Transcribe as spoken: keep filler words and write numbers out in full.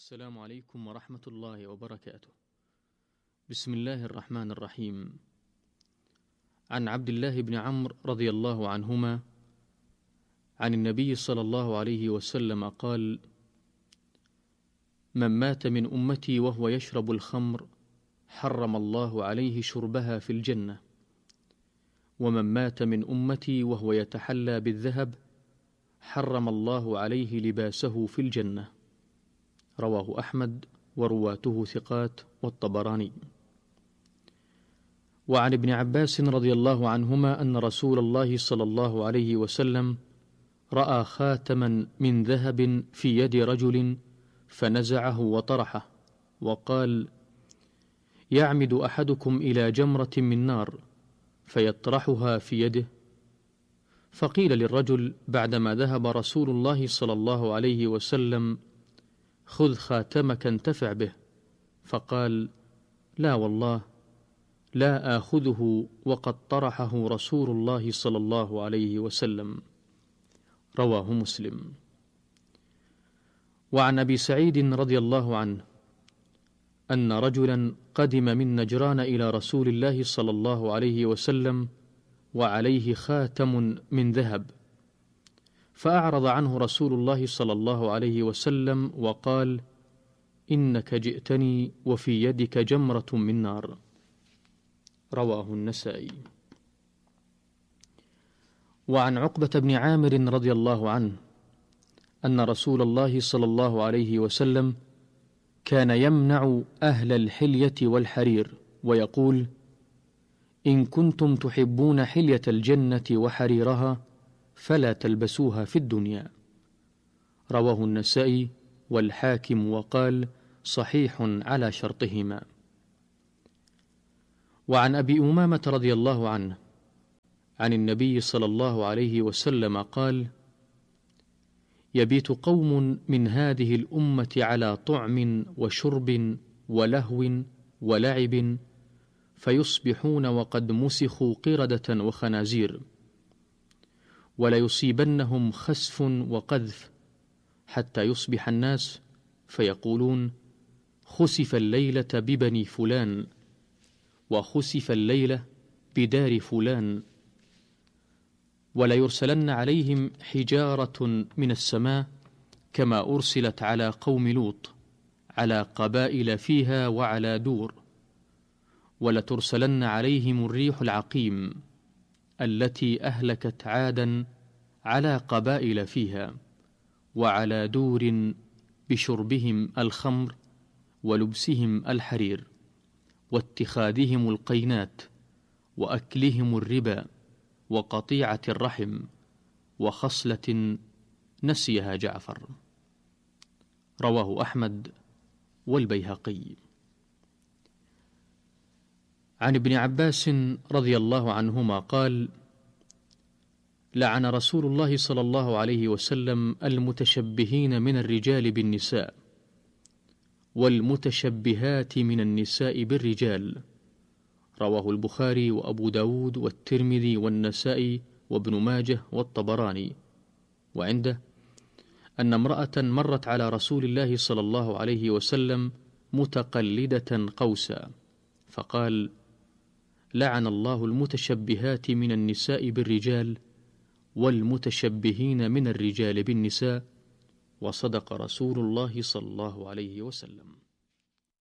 السلام عليكم ورحمة الله وبركاته. بسم الله الرحمن الرحيم. عن عبد الله بن عمرو رضي الله عنهما عن النبي صلى الله عليه وسلم قال: من مات من أمتي وهو يشرب الخمر حرم الله عليه شربها في الجنة، ومن مات من أمتي وهو يتحلى بالذهب حرم الله عليه لباسه في الجنة. رواه أحمد ورواته ثقات والطبراني. وعن ابن عباس رضي الله عنهما أن رسول الله صلى الله عليه وسلم رأى خاتما من ذهب في يد رجل فنزعه وطرحه وقال: يعمد أحدكم إلى جمرة من نار فيطرحها في يده. فقيل للرجل بعدما ذهب رسول الله صلى الله عليه وسلم: خذ خاتمك انتفع به. فقال: لا والله لا آخذه وقد طرحه رسول الله صلى الله عليه وسلم. رواه مسلم. وعن أبي سعيد رضي الله عنه أن رجلا قدم من نجران إلى رسول الله صلى الله عليه وسلم وعليه خاتم من ذهب، فأعرض عنه رسول الله صلى الله عليه وسلم وقال: إنك جئتني وفي يدك جمرة من نار. رواه النسائي. وعن عقبة بن عامر رضي الله عنه أن رسول الله صلى الله عليه وسلم كان يمنع أهل الحلية والحرير ويقول: إن كنتم تحبون حلية الجنة وحريرها فلا تلبسوها في الدنيا. رواه النسائي والحاكم وقال: صحيح على شرطهما. وعن أبي أمامة رضي الله عنه عن النبي صلى الله عليه وسلم قال: يبيت قوم من هذه الأمة على طعم وشرب ولهو ولعب فيصبحون وقد مسخوا قردة وخنازير، وليصيبنهم خسف وقذف حتى يصبح الناس فيقولون: خسف الليلة ببني فلان، وخسف الليلة بدار فلان، وليرسلن عليهم حجارة من السماء كما أرسلت على قوم لوط على قبائل فيها وعلى دور، ولترسلن عليهم الريح العقيم التي أهلكت عادا على قبائل فيها وعلى دور بشربهم الخمر ولبسهم الحرير واتخاذهم القينات وأكلهم الربا وقطيعة الرحم وخصلة نسيها جعفر. رواه أحمد والبيهقي. عن ابن عباس رضي الله عنهما قال: لعن رسول الله صلى الله عليه وسلم المتشبهين من الرجال بالنساء والمتشبهات من النساء بالرجال. رواه البخاري وأبو داود والترمذي والنسائي وابن ماجه والطبراني. وعنده أن امرأة مرت على رسول الله صلى الله عليه وسلم متقلدة قوسا، فقال: لعن الله المتشبهات من النساء بالرجال والمتشبهين من الرجال بالنساء، وصدق رسول الله صلى الله عليه وسلم.